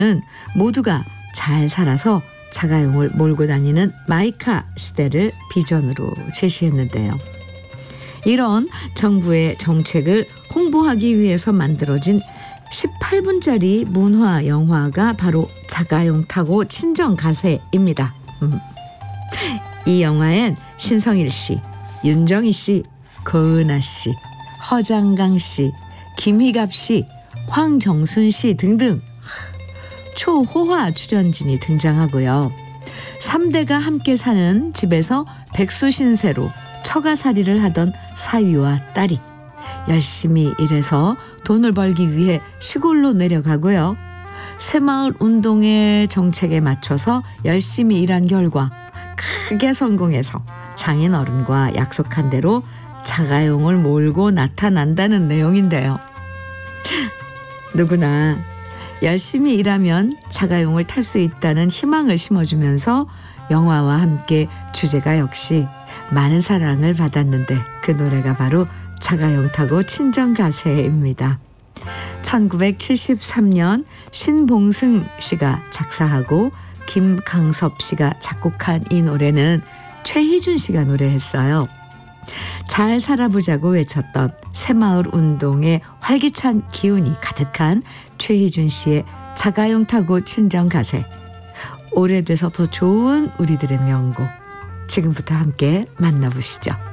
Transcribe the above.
모두가 잘 살아서 자가용을 몰고 다니는 마이카 시대를 비전으로 제시했는데요. 이런 정부의 정책을 홍보하기 위해서 만들어진 18분짜리 문화 영화가 바로 자가용 타고 친정 가세입니다. 이 영화엔 신성일 씨, 윤정희 씨, 고은아 씨, 허장강 씨, 김희갑 씨, 황정순 씨 등등 초호화 출연진이 등장하고요. 3대가 함께 사는 집에서 백수신세로 처가살이를 하던 사위와 딸이 열심히 일해서 돈을 벌기 위해 시골로 내려가고요. 새마을 운동의 정책에 맞춰서 열심히 일한 결과 크게 성공해서 장인어른과 약속한 대로 자가용을 몰고 나타난다는 내용인데요. 누구나 열심히 일하면 자가용을 탈 수 있다는 희망을 심어주면서 영화와 함께 주제가 역시 많은 사랑을 받았는데 그 노래가 바로 자가용 타고 친정 가세입니다. 1973년 신봉승 씨가 작사하고 김강섭 씨가 작곡한 이 노래는 최희준 씨가 노래했어요. 잘 살아보자고 외쳤던 새마을 운동의 활기찬 기운이 가득한 최희준 씨의 자가용 타고 친정 가세. 오래돼서 더 좋은 우리들의 명곡. 지금부터 함께 만나보시죠.